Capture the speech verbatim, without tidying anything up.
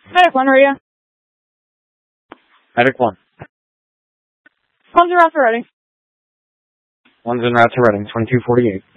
Medic one, where are you? Medic one. One's en route to Reading. One's en route to Reading, twenty-two forty-eight.